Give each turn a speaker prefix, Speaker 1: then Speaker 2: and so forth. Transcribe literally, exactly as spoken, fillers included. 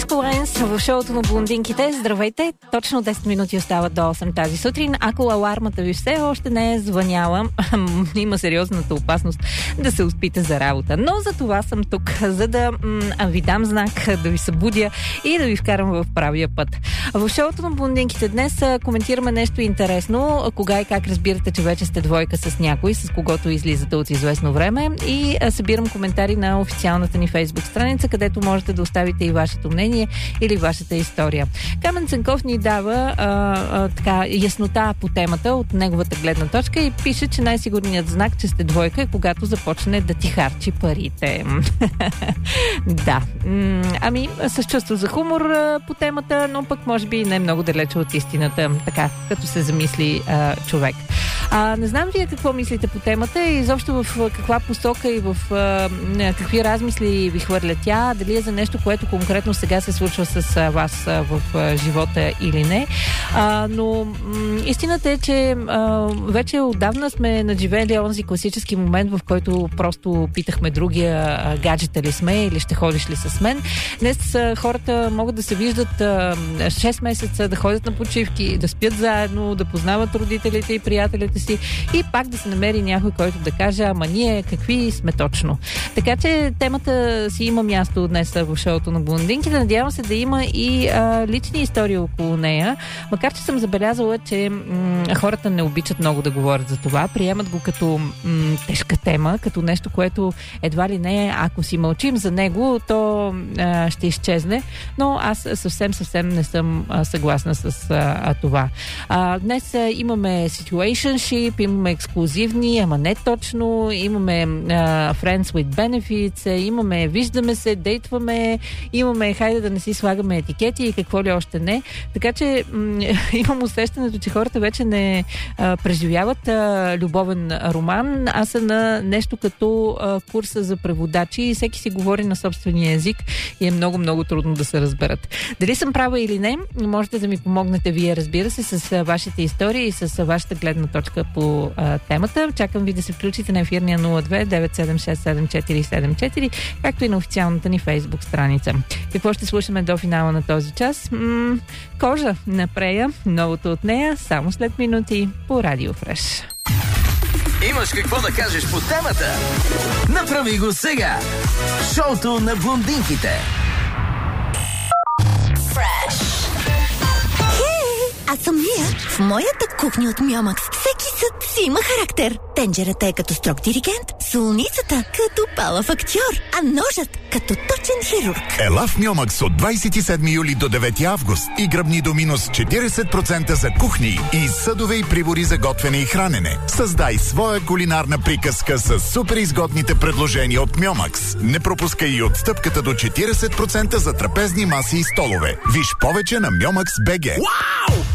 Speaker 1: Диско Лайнс в шоуто на блондинките. Здравейте! Точно десет минути остават до осем тази сутрин. Ако алармата ви все още не е звъняла, има сериозната опасност да се успите за работа. Но за това съм тук, за да м- ви дам знак, да ви събудя и да ви вкарам в правия път. В шоуто на блондинките днес коментираме нещо интересно. Кога и как разбирате, че вече сте двойка с някой, с когото излизате от известно време, и събирам коментари на официалната ни фейсбук страница, където можете да оставите и вашето мнение или вашата история. Камен Цанков ни дава а, а, така яснота по темата от неговата гледна точка и пише, че най-сигурният знак, че сте двойка, е когато започне да ти харчи парите. Да. Ами, с чувство за хумор а, по темата, но пък може би не много далече от истината, така, като се замисли а, човек. А, не знам вие какво мислите по темата и изобщо в каква посока и в а, какви размисли ви хвърля тя, дали е за нещо, което конкретно сега се случва с а, вас а, в а, живота или не. А, но м- истината е, че а, вече отдавна сме надживели онзи класически момент, в който просто питахме другия а, гаджета ли сме или ще ходиш ли с мен. Днес а, хората могат да се виждат а, шест месеца, да ходят на почивки, да спят заедно, да познават родителите и приятелите си и пак да се намери някой, който да каже, ама ние какви сме точно. Така че темата си има място днес в шоуто на блондинките. Надявам се да има и а, лични истории около нея, макар че съм забелязала, че м- хората не обичат много да говорят за това. Приемат го като м- тежка тема, като нещо, което едва ли не, ако си мълчим за него, то а, ще изчезне. Но аз съвсем, съвсем не съм а, съгласна с а, това. А, днес а, имаме situationship, имаме ексклюзивни, ама не точно, имаме а, friends with benefits, имаме виждаме се, дейтваме, имаме хайде да не си слагаме етикети и какво ли още не. Така че м- имам усещането, че хората вече не а, преживяват а, любовен роман, а са на нещо като а, курса за преводачи и всеки си говори на собствения език и е много-много трудно да се разберат. Дали съм права или не, можете да ми помогнете вие, разбира се, с а, вашите истории и с а, вашата гледна точка по а, темата. Чакам ви да се включите на ефирния нула две девет седем шест седем четири седем четири, както и на официалната ни фейсбук страница. Какво ще слушаме до финала на този час? М- Кожа на Прея, новото от нея, само след минути по Радио Фреш.
Speaker 2: Имаш какво да кажеш по темата? Направи го сега! Шоуто на блондинките.
Speaker 3: Фреш. Аз съм Мия. В моята кухня от Мьомакс всеки съд си има характер. Тенджерата е като строг диригент, солницата като палав актьор, а ножът като точен хирург.
Speaker 4: Ела в Мьомакс от двадесет и седми юли до девети август и гръбни до минус четиридесет процента за кухни и съдове и прибори за готвене и хранене. Създай своя кулинарна приказка с супер изгодните предложения от Мьомакс. Не пропускай и отстъпката до четиридесет процента за трапезни маси и столове. Виж повече на Мьомакс точка би джи.